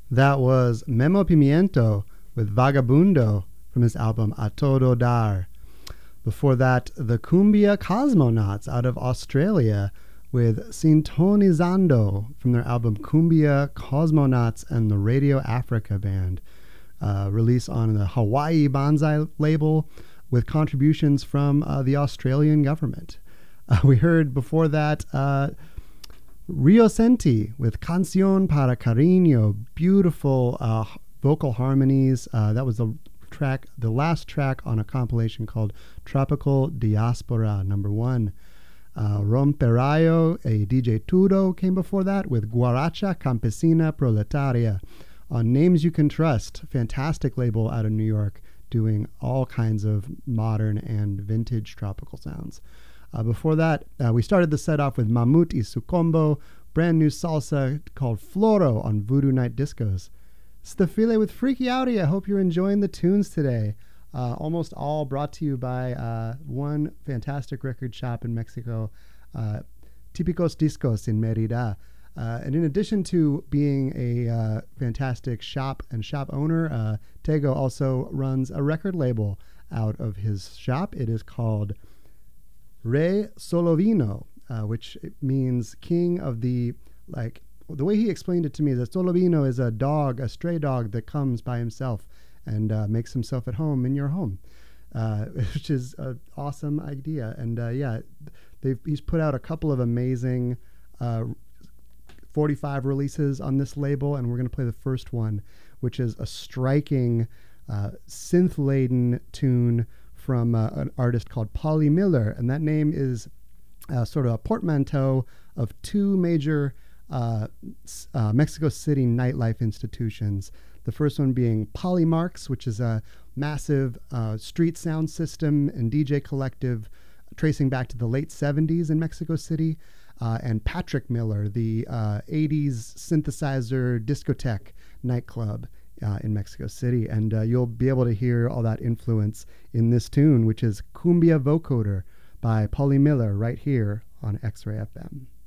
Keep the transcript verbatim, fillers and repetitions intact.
That was Memo Pimiento with Vagabundo from his album A Todo Dar. Before that, the Cumbia Cosmonauts out of Australia with Sintonizando from their album Cumbia Cosmonauts and the Radio Africa Band, uh, released on the Hawaii Banzai label with contributions from uh, the Australian government. Uh, we heard before that uh, Rio Senti with Canción para Cariño, beautiful uh, vocal harmonies. Uh, that was the track, the last track on a compilation called Tropical Diaspora number one. Uh, Romperayo, a D J Tudo, came before that with Guaracha Campesina Proletaria on Names You Can Trust, fantastic label out of New York, doing all kinds of modern and vintage tropical sounds. Uh, before that, uh, we started the set off with Mamut y Sucombo, brand new salsa called Floro on Voodoo Night Discos. Stafile with Freaky Outy. I hope you're enjoying the tunes today. Uh, almost all brought to you by uh, one fantastic record shop in Mexico, uh, Típicos Discos in Mérida. Uh, and in addition to being a uh, fantastic shop and shop owner, uh, Tego also runs a record label out of his shop. It is called Re Solovino, uh, which means king of the, like, the way he explained it to me is that Solovino is a dog, a stray dog that comes by himself and uh, makes himself at home in your home, uh, which is an awesome idea. And uh, yeah, they've, he's put out a couple of amazing uh, forty-five releases on this label, and we're going to play the first one, which is a striking uh, synth-laden tune from uh, an artist called Polly Miller, and that name is uh, sort of a portmanteau of two major uh, uh, Mexico City nightlife institutions. The first one being Polymarks, which is a massive uh, street sound system and D J collective tracing back to the late seventies in Mexico City, uh, and Patrick Miller, the uh, eighties synthesizer discotheque nightclub Uh, in Mexico City. And uh, you'll be able to hear all that influence in this tune, which is Cumbia Vocoder by Polly Miller right here on X-Ray F M.